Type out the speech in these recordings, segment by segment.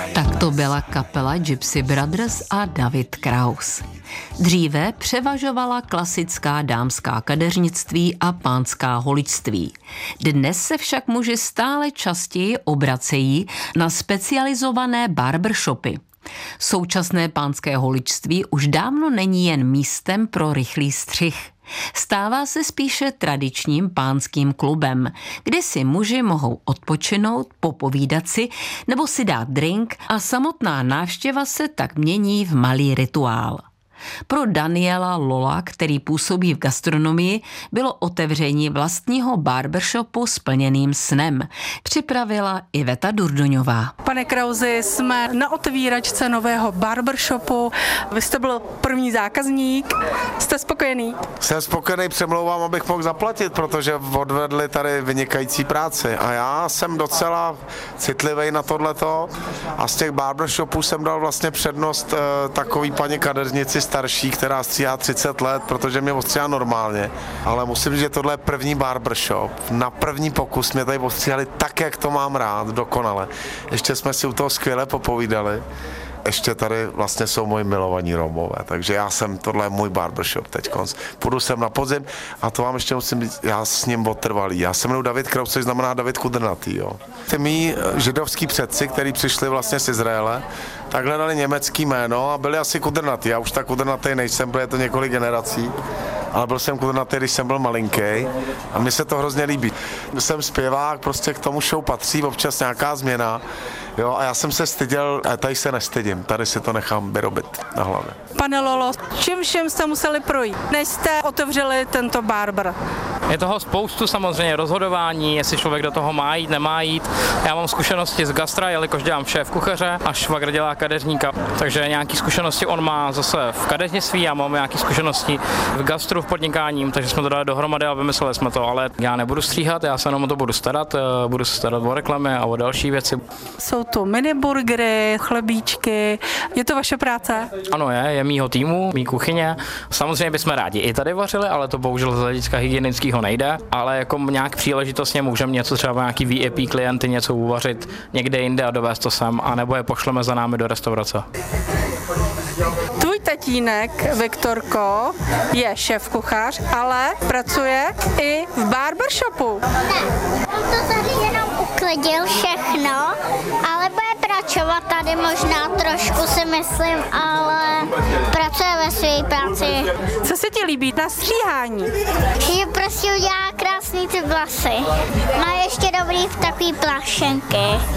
Tak to byla kapela Gypsy Brothers a David Kraus. Dříve převažovala klasická dámská kadeřnictví a pánská holičství. Dnes se však muži stále častěji obracejí na specializované barbershopy. Současné pánské holičství už dávno není jen místem pro rychlý střih. Stává se spíše tradičním pánským klubem, kde si muži mohou odpočinout, popovídat si nebo si dát drink a samotná návštěva se tak mění v malý rituál. Pro Daniela Lola, který působí v gastronomii, bylo otevření vlastního barbershopu splněným snem. Připravila Iveta Durdoňová. Pane Krausi, jsme na otevíračce nového barbershopu. Vy jste byl první zákazník. Jste spokojený? Jsem spokojený, přemlouvám, abych mohl zaplatit, protože odvedli tady vynikající práci. A já jsem docela citlivý na tohleto a z těch barbershopů jsem dal vlastně přednost takový paní kadeřnici starší, která stříhá 30 let, protože mě ostříhá normálně. Ale musím říct, že tohle je první barbershop. Na první pokus mě tady ostříhali tak, jak to mám rád, dokonale. Ještě jsme si u toho skvěle popovídali. Ještě tady vlastně jsou moji milovaní Romové, takže tohle je můj barbershop teďkonc. Půjdu sem na podzim a to vám ještě musím říct, já s ním otrvalý. Já se jmenuji David Kraus, což znamená David Kudrnatý, jo. Ty mý židovský předci, kteří přišli vlastně z Izraele, tak hledali německý jméno a byli asi Kudrnatý. Já už tak Kudrnatý nejsem, protože je to několik generací, ale byl jsem Kudrnatý, když jsem byl malinký a mně se to hrozně líbí. Jsem zpěvák, prostě k tomu show patří občas nějaká změna. Jo, a já jsem se styděl, a tady se nestydím, tady si to nechám vyrobit na hlavě. Pane Lolo, čím všem jste museli projít, než jste otevřeli tento barber? Je toho spoustu samozřejmě rozhodování, jestli člověk do toho má jít, nemá jít. Já mám zkušenosti z gastra, jelikož dělám šéf kuchaře a švagr dělá kadeřníka. Takže nějaké zkušenosti on má zase v kadeřnictví, já mám nějaké zkušenosti v gastru, v podnikání, takže jsme to dali dohromady a vymysleli jsme to. Ale já nebudu stříhat, já se jenom o to budu se starat o reklamy a o další věci. Jsou tu miniburgery, chlebíčky, je to vaše práce? Ano, je mýho týmu, mý kuchyně. Samozřejmě bychom rádi i tady vařili, ale to bohužel z hlediska hygienického nejde, ale jako nějak příležitostně můžeme něco třeba nějaký VIP klienty něco uvařit někde jinde a dovést to sem, anebo je pošleme za námi do restaurace. Tvůj tatínek, Viktorko, je šéf kuchař, ale pracuje i v barbershopu. To tady jenom uklidil všechno, ale bude pracovat tady možná trošku, si myslím, ale pracuje ve své práci. Co se ti líbí na stříhání? Že prostě udělá krásný ty vlasy. Má ještě dobrý takový plášenky.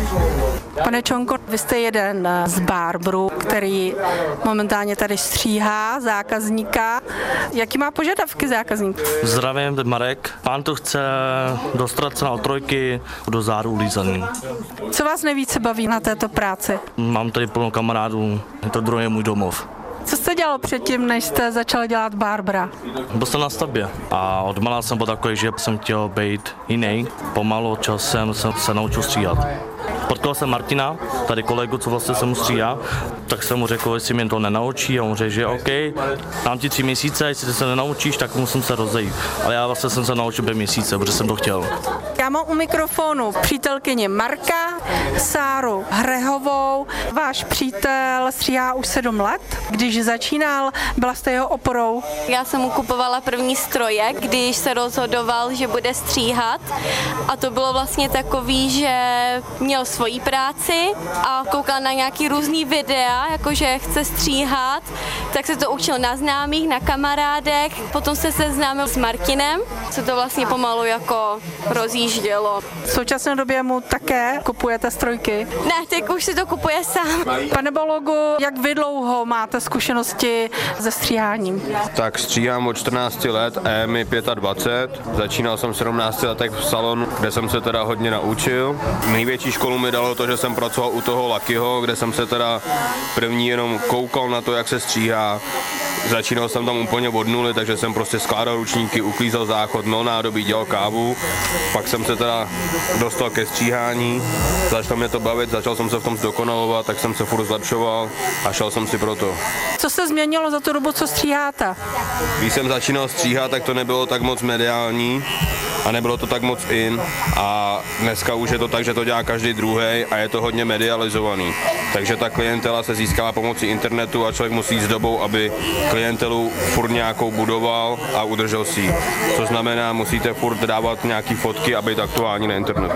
Pane Čonko, vy jste jeden z barberů, který momentálně tady stříhá zákazníka. Jaký má požadavky zákazník? Zdravím, Marek. Pán to chce dostat se na trojky do zádu ulízaný. Co vás nejvíce baví na této práci? Mám tady plno kamarádů, to druhý je můj domov. Co jste dělal předtím, než jste začal dělat barbera? Byl jsem na stavbě a odmala jsem byl takový, že jsem chtěl být jiný. Pomalu časem jsem se naučil stříhat. Potkal jsem Martina, tady kolegu, co vlastně se mu stříhá, tak jsem mu řekl, jestli mě to nenaučí a on řekl, že OK, dám ti 3 měsíce, jestli se nenaučíš, tak musím se rozejít. Ale já vlastně jsem se naučil 5 měsíce, protože jsem to chtěl. Já mám u mikrofonu přítelkyni Marka, Sáru Hrehovou. Váš přítel stříhá už 7 let. Když začínal, byla jste jeho oporou? Já jsem mu kupovala první stroje, když se rozhodoval, že bude stříhat. A to bylo vlastně takový, že měl svoji práci a koukal na nějaký různý videa, jakože chce stříhat, tak se to učil na známých, na kamarádech. Potom se seznámil s Martinem, se to vlastně pomalu jako rozjíždělo. V současné době mu také kupujete strojky? Ne, teď už si to kupuje sám. Pane Bologu, jak vy dlouho máte zkušenosti se stříháním? Tak stříhám od 14 let a je mi 25. Začínal jsem v 17 letech v salonu, kde jsem se teda hodně naučil. Největší školu mi dalo to, že jsem pracoval u toho Luckyho, kde jsem se teda první jenom koukal na to, jak se stříhá. Začínal jsem tam úplně od nuly, takže jsem prostě skládal ručníky, uklízel záchod, měl nádobí, dělal kávu. Pak jsem se teda dostal ke stříhání, začalo mě to bavit, začal jsem se v tom zdokonalovat, tak jsem se furt zlepšoval a šel jsem si pro to. Co se změnilo za tu dobu, co stříháte? Když jsem začínal stříhat, tak to nebylo tak moc mediální. a nebylo to tak moc in a dneska už je to tak, že to dělá každý druhý a je to hodně medializovaný. Takže ta klientela se získala pomocí internetu a člověk musí jít s dobou, aby klientelu furt nějakou budoval a udržel si ji. Co znamená, musíte furt dávat nějaký fotky a být aktuální na internetu.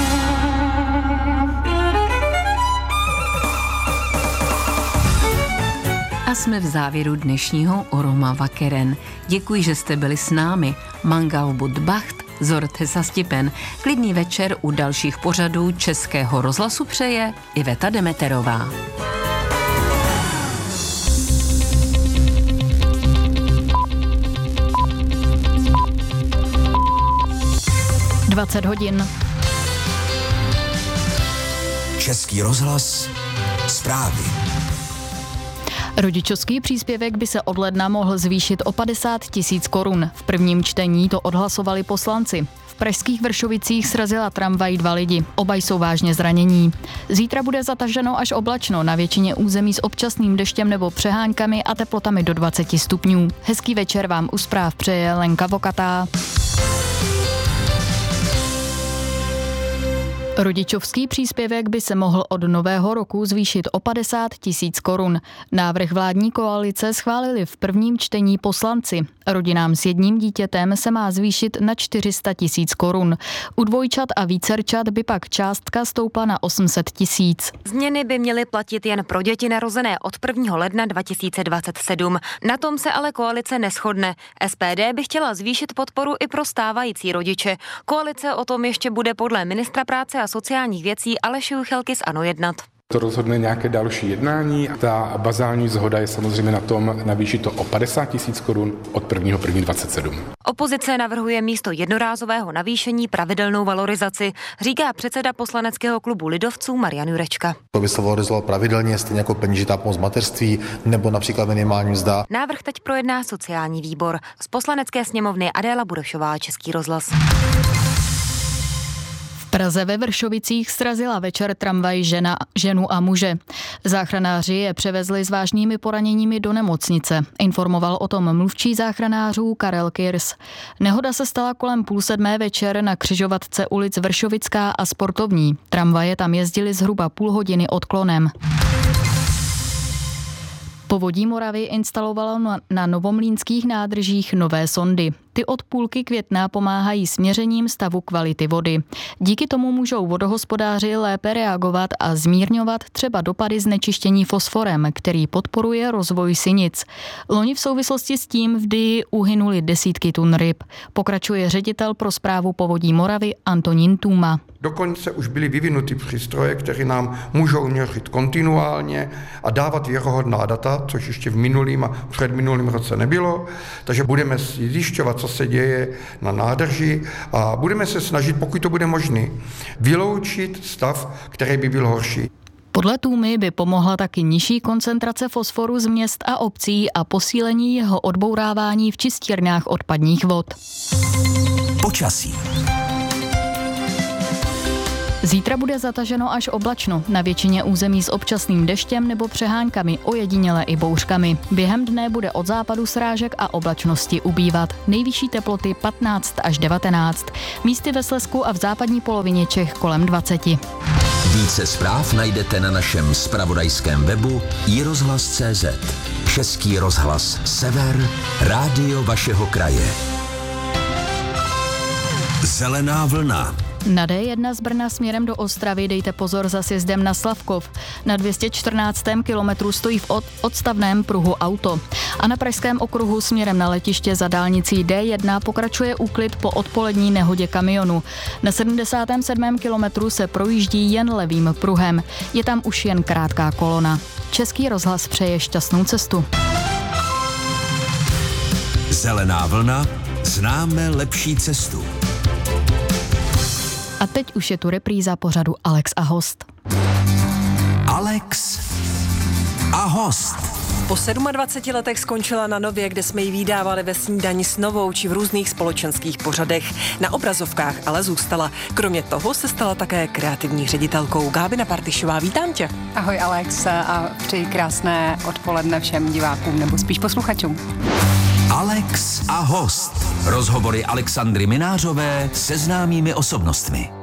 A jsme v závěru dnešního Oroma Vakeren. Děkuji, že jste byli s námi. Mangal Budbacht, Zorte Sastipen. Klidný večer u dalších pořadů Českého rozhlasu přeje Iveta Demeterová. hodin. Český rozhlas, zprávy. Rodičovský příspěvek by se od ledna mohl zvýšit o 50 000 korun. V prvním čtení to odhlasovali poslanci. V pražských Vršovicích srazila tramvaj 2 lidi. Oba jsou vážně zranění. Zítra bude zataženo až oblačno, na většině území s občasným deštěm nebo přeháňkami a teplotami do 20 stupňů. Hezký večer vám u zpráv přeje Lenka Vokatá. Rodičovský příspěvek by se mohl od nového roku zvýšit o 50 000 korun. Návrh vládní koalice schválili v prvním čtení poslanci. Rodinám s jedním dítětem se má zvýšit na 400 000 korun. U dvojčat a vícerčat by pak částka stoupla na 800 000. Změny by měly platit jen pro děti narozené od 1. ledna 2027. Na tom se ale koalice neshodne. SPD by chtěla zvýšit podporu i pro stávající rodiče. Koalice o tom ještě bude podle ministra práce a sociálních věcí Aleše Juchelky z ANO jednat. To rozhodne nějaké další jednání. Ta bazální shoda je samozřejmě na tom navýšit to o 50 000 korun od 1. 1. Opozice navrhuje místo jednorázového navýšení pravidelnou valorizaci, říká předseda poslaneckého klubu lidovců Marian Jurečka. To by se valorizovalo pravidelně, stejně jako peněžitá pomoc mateřství nebo například minimální mzda. Návrh teď projedná sociální výbor. Z poslanecké sněmovny Adéla Budošová, Český rozhlas. V Praze ve Vršovicích srazila večer tramvaj ženu a muže. Záchranáři je převezli s vážnými poraněními do nemocnice. Informoval o tom mluvčí záchranářů Karel Kirs. Nehoda se stala kolem 6:30 večer na křižovatce ulic Vršovická a Sportovní. Tramvaje tam jezdily zhruba půl hodiny odklonem. Povodí Moravy instalovalo na novomlýnských nádržích nové sondy. Ty od půlky května pomáhají s měřením stavu kvality vody. Díky tomu můžou vodohospodáři lépe reagovat a zmírňovat třeba dopady znečištění fosforem, který podporuje rozvoj sinic. Loni v souvislosti s tím v Dyji uhynuli desítky tun ryb. Pokračuje ředitel pro správu Povodí Moravy Antonín Tůma. Dokonce už byly vyvinuty přístroje, které nám můžou měřit kontinuálně a dávat věrohodná data, což ještě v minulým a předminulým roce nebylo. Takže budeme zjišťovat, co se děje na nádrži a budeme se snažit, pokud to bude možné, vyloučit stav, který by byl horší. Podle Tůmy by pomohla taky nižší koncentrace fosforu z měst a obcí a posílení jeho odbourávání v čistírnách odpadních vod. Počasí. Zítra bude zataženo až oblačno, na většině území s občasným deštěm nebo přeháňkami, ojediněle i bouřkami. Během dne bude od západu srážek a oblačnosti ubývat. Nejvyšší teploty 15 až 19. Místy ve Slezsku a v západní polovině Čech kolem 20. Více zpráv najdete na našem zpravodajském webu iRozhlas.cz. Český rozhlas Sever, rádio vašeho kraje. Zelená vlna. Na D1 z Brna směrem do Ostravy dejte pozor za sjezdem na Slavkov. Na 214. kilometru stojí v odstavném pruhu auto. A na Pražském okruhu směrem na letiště za dálnicí D1 pokračuje úklid po odpolední nehodě kamionu. Na 77. kilometru se projíždí jen levým pruhem. Je tam už jen krátká kolona. Český rozhlas přeje šťastnou cestu. Zelená vlna, známe lepší cestu. A teď už je tu repríza pořadu Alex a host. Alex a host. Po 27 letech skončila na Nově, kde jsme ji vídávali ve Snídani s Novou či v různých společenských pořadech. Na obrazovkách ale zůstala. Kromě toho se stala také kreativní ředitelkou. Gábina Partyšová, vítám tě. Ahoj Alex a přeji krásné odpoledne všem divákům nebo spíš posluchačům. Alex a host. Rozhovory Alexandry Minářové se známými osobnostmi.